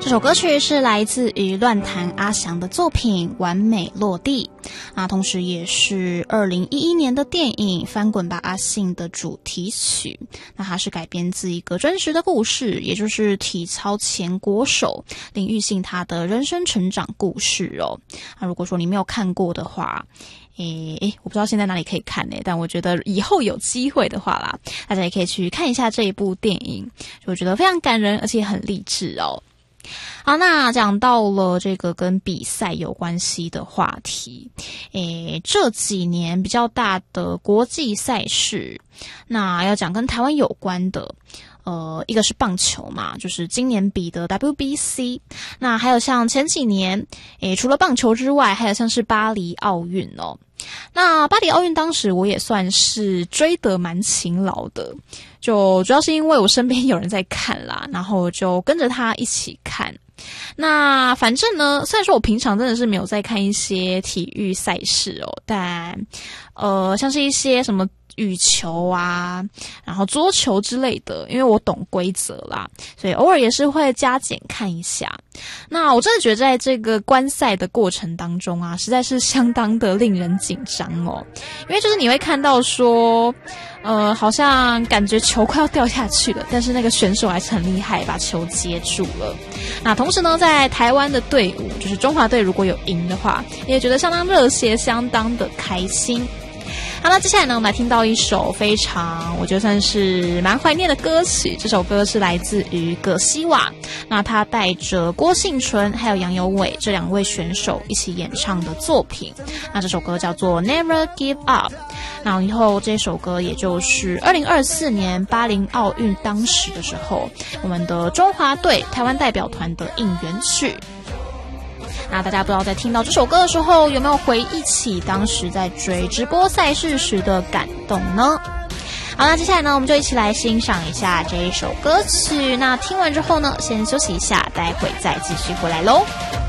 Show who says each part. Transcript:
Speaker 1: 这首歌曲是来自于乱弹阿翔的作品《完美落地》，那同时也是2011年的电影《翻滚吧，阿信》的主题曲。那它是改编自一个真实的故事，也就是体操前国手林育信他的人生成长故事哦。那如果说你没有看过的话，我不知道现在哪里可以看呢，但我觉得以后有机会的话啦，大家也可以去看一下这一部电影，我觉得非常感人，而且很励志哦。好，那讲到了这个跟比赛有关系的话题，这几年比较大的国际赛事，那要讲跟台湾有关的，一个是棒球嘛，就是今年比的 WBC， 那还有像前几年，除了棒球之外，还有像是巴黎奥运哦。那巴黎奥运当时我也算是追得蛮勤劳的，就主要是因为我身边有人在看啦，然后就跟着他一起看。那反正呢，虽然说我平常真的是没有在看一些体育赛事哦，但像是一些什么羽球啊，然后桌球之类的，因为我懂规则啦，所以偶尔也是会加减看一下。那我真的觉得在这个观赛的过程当中啊，实在是相当的令人紧张哦，因为就是你会看到说好像感觉球快要掉下去了，但是那个选手还是很厉害，把球接住了。那同时呢，在台湾的队伍，就是中华队如果有赢的话，也觉得相当热血，相当的开心。好，那接下来呢，我们来听到一首非常我觉得算是蛮怀念的歌曲。这首歌是来自于葛西瓦，那他带着郭幸存还有杨有伟这两位选手一起演唱的作品。那这首歌叫做 Never Give Up。那以后这首歌也就是2024年巴黎奥运当时的时候，我们的中华队台湾代表团的应援曲。那大家不知道在听到这首歌的时候，有没有回忆起当时在追直播赛事时的感动呢？好，那接下来呢，我们就一起来欣赏一下这一首歌曲。那听完之后呢，先休息一下，待会再继续回来咯。